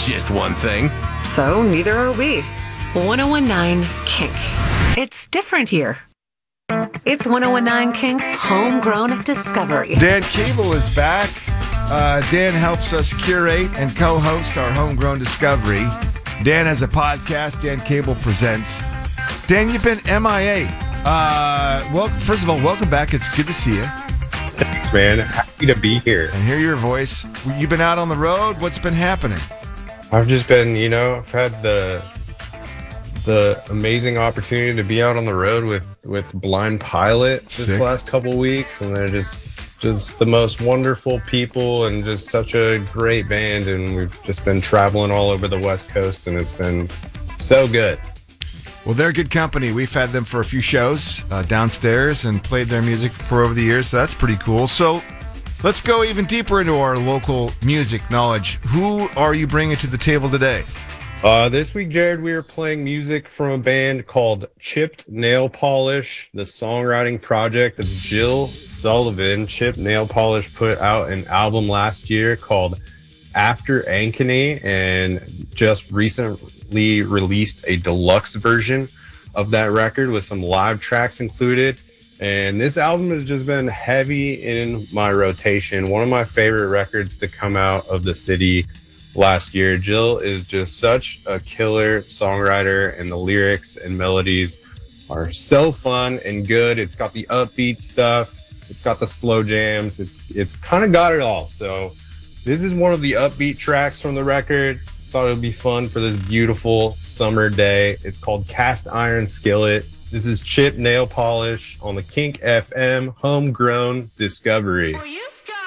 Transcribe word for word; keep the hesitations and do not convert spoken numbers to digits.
just one thing. So neither are we. ten nineteen Kink. It's different here. It's ten nineteen Kink's Homegrown Discovery. Dan Cable is back. Uh, Dan helps us curate and co-host our Homegrown Discovery. Dan has a podcast, Dan Cable Presents. Dan, you've been M I A. Uh, well, first of all, welcome back. It's good to see you. Thanks, man. Happy to be here. And hear your voice. You've been out on the road. What's been happening? I've just been, you know, I've had the the amazing opportunity to be out on the road with with Blind Pilot this Sick. last couple weeks, and they're just just the most wonderful people and just such a great band. And we've just been traveling all over the West Coast, and it's been so good. Well, they're good company. We've had them for a few shows uh, downstairs and played their music for over the years, so that's pretty cool. So let's go even deeper into our local music knowledge. Who are you bringing to the table today? Uh, this week, Jared, we are playing music from a band called Chipped Nail Polish, the songwriting project of Jill Sullivan. Chipped Nail Polish put out an album last year called After Ankeny and just recently released a deluxe version of that record with some live tracks included. And this album has just been heavy in my rotation. One of my favorite records to come out of the city last year. Jill is just such a killer songwriter, and the lyrics and melodies are so fun and good. It's got the upbeat stuff, it's got the slow jams, it's it's kind of got it all. So this is one of the upbeat tracks from the record. Thought it would be fun for this beautiful summer day. It's called Cast Iron Skillet. This is Chipped Nail Polish on the Kink F M Homegrown Discovery. Well, you've got